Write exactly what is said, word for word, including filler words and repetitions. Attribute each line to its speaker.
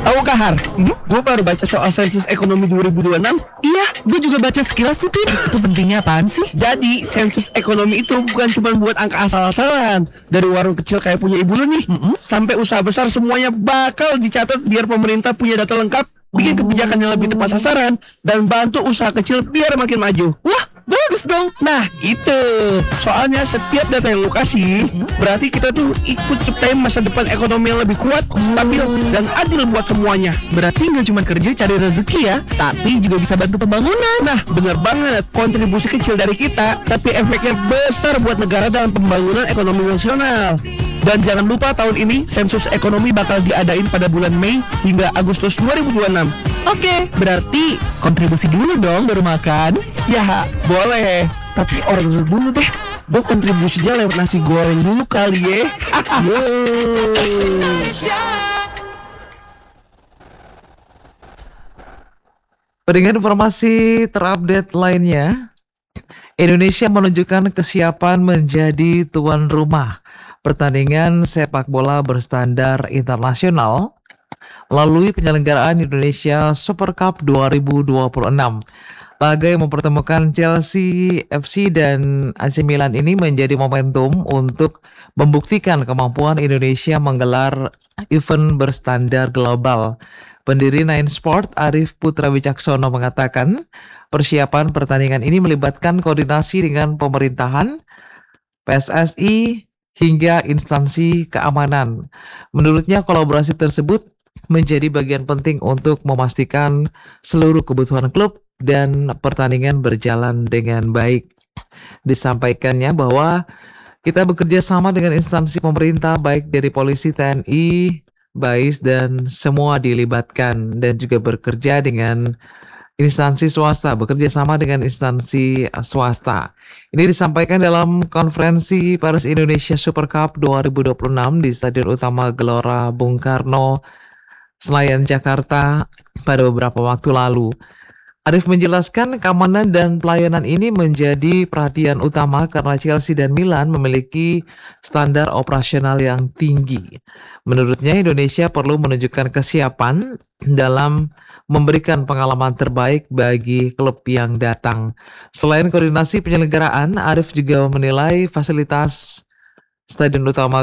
Speaker 1: Tahu Kahar, gue baru baca soal sensus ekonomi dua ribu dua puluh enam.
Speaker 2: Iya, gue juga baca sekilas tuh, Tin. Itu pentingnya apaan sih?
Speaker 1: Jadi sensus ekonomi itu bukan cuma buat angka asal-asalan. Dari warung kecil kayak punya ibu lu nih,
Speaker 2: Mm-mm.
Speaker 1: sampai usaha besar semuanya bakal dicatat biar pemerintah punya data lengkap, bikin kebijakan yang lebih tepat sasaran, dan bantu usaha kecil biar makin maju.
Speaker 2: Wah, bagus dong.
Speaker 1: Nah itu, soalnya setiap data yang lu kasih berarti kita tuh ikut ciptain masa depan ekonomi yang lebih kuat, stabil, dan adil buat semuanya.
Speaker 2: Berarti nggak cuma kerja cari rezeki ya, tapi juga bisa bantu pembangunan.
Speaker 1: Nah bener banget, kontribusi kecil dari kita tapi efeknya besar buat negara dalam pembangunan ekonomi nasional. Dan jangan lupa tahun ini sensus ekonomi bakal diadain pada bulan Mei hingga Agustus dua ribu dua puluh enam.
Speaker 2: Oke, berarti kontribusi dulu dong baru makan.
Speaker 1: Ya boleh, tapi order dulu deh. Gue kontribusinya lewat nasi goreng dulu kali ya.
Speaker 3: Dengan informasi terupdate lainnya, Indonesia menunjukkan kesiapan menjadi tuan rumah pertandingan sepak bola berstandar internasional melalui penyelenggaraan Indonesia Super Cup dua ribu dua puluh enam. Laga yang mempertemukan Chelsea F C dan A C Milan ini menjadi momentum untuk membuktikan kemampuan Indonesia menggelar event berstandar global. Pendiri Nine Sport Arif Putra Wicaksono mengatakan persiapan pertandingan ini melibatkan koordinasi dengan pemerintahan, P S S I, hingga instansi keamanan. Menurutnya kolaborasi tersebut menjadi bagian penting untuk memastikan seluruh kebutuhan klub dan pertandingan berjalan dengan baik. Disampaikannya bahwa kita bekerja sama dengan instansi pemerintah baik dari polisi, T N I, B A I S dan semua dilibatkan, dan juga bekerja dengan instansi swasta, bekerja sama dengan instansi swasta. Ini disampaikan dalam konferensi pers Indonesia Super Cup dua ribu dua puluh enam di Stadion Utama Gelora Bung Karno, Senayan, Jakarta pada beberapa waktu lalu. Arif menjelaskan keamanan dan pelayanan ini menjadi perhatian utama karena Chelsea dan Milan memiliki standar operasional yang tinggi. Menurutnya Indonesia perlu menunjukkan kesiapan dalam memberikan pengalaman terbaik bagi klub yang datang. Selain koordinasi penyelenggaraan, Arif juga menilai fasilitas Stadion Utama